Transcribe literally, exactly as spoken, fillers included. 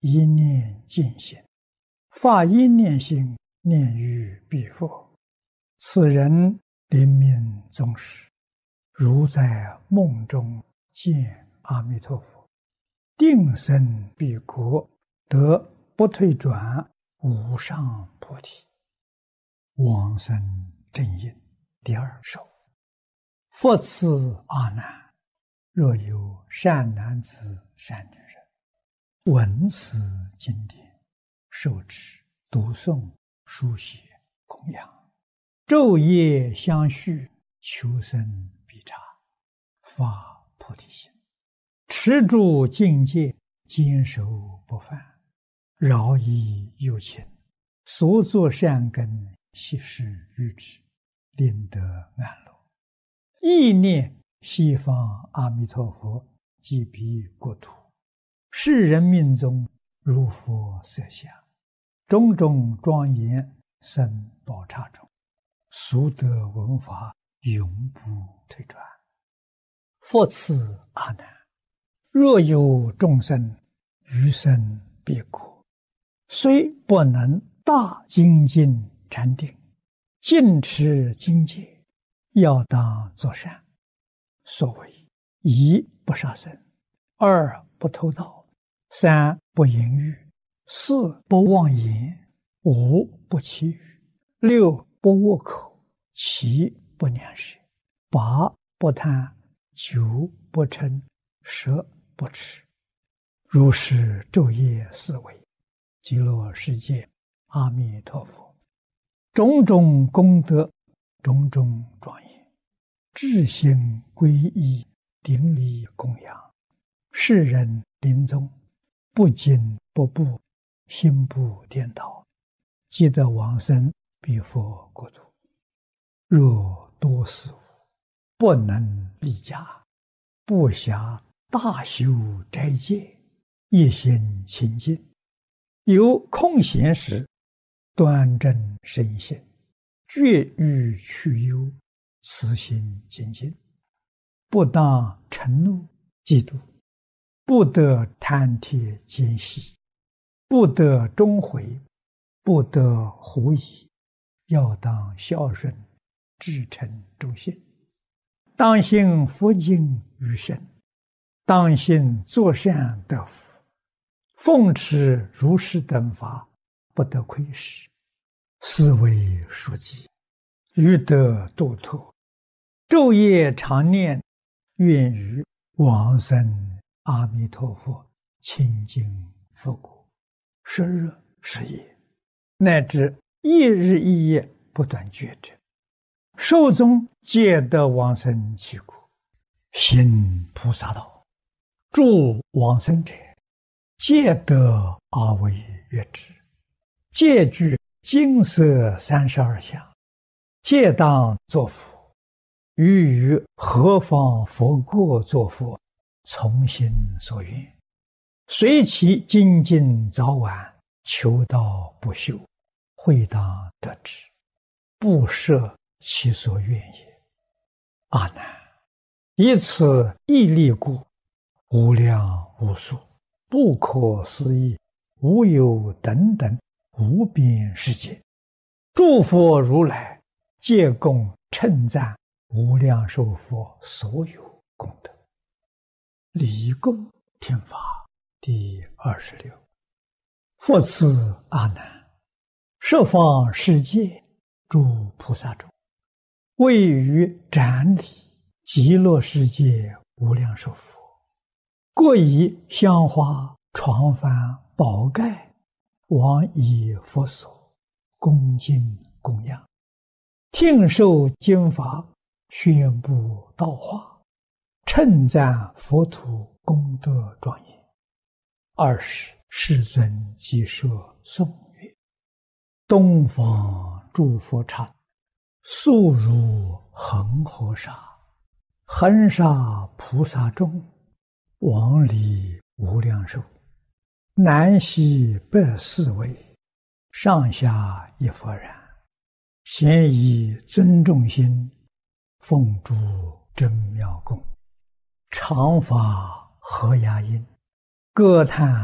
一念尽心，发一念心，念于彼佛。此人临命终时，如在梦中见阿弥陀佛，定生彼国，得不退转无上菩提。往生正因第二首。复次阿难，若有善男子善女人，闻此经典，受持读诵书写供养，昼夜相续，求生必察，发菩提心，持住境界，坚守不犯，饶益有情，所作善根悉施于之，令得安乐。意念西方阿弥陀佛即彼国土，世人命中如佛色相，种种庄严生宝刹中，俗得闻法，永不退转。复次阿难，若有众生余生彼国，虽不能大精进禅定，尽持经戒，要当作善。所谓一不杀生，二不偷盗，三不淫欲，四不妄言，五不绮语，六不恶口，七不两舌，八不贪，九不嗔，十不痴。如是昼夜思维，极乐世界阿弥陀佛种种功德，种种庄严，至心皈依，顶礼供养，世人临终不惊不怖，心不颠倒，即得往生彼佛国土。若多事物不能立家，不暇大修斋戒，一心清净，有空闲时端正身心，绝欲去忧，慈心精进，不当嗔怒嫉妒，不得贪帖奸细，不得终悔，不得狐疑，要当孝顺，至诚忠信，当信佛经于身，当信作善得福，奉持如是等法，不得亏失，思维书记，欲得度脱，昼夜常念，愿于往生阿弥陀佛清净佛国，十日十夜，乃至一日一夜不断觉者，寿终皆得往生其国。行菩萨道，助往生者，皆得阿惟越致，皆具金色三十二相，皆当作佛。于于何方佛国作佛，从心所愿，随其精进早晚，求道不休，会当得之，不设其所愿也。阿难，以此义力故，无量无数，不可思议，无有等等无边世界，诸佛如来皆共称赞无量寿佛所有功德。离供天法第二十六。复次阿难，十方世界诸菩萨中，位于展礼极乐世界无量寿佛，各以香花床幡宝盖往以佛所，恭敬供养，听受经法，宣布道化，称赞佛土功德庄严。二是世尊即说颂曰：东方诸佛刹，速如恒河沙，恒沙菩萨众，往礼无量寿，南西北四围，上下一佛然，咸以尊重心，奉诸真妙供，常法合雅音，歌叹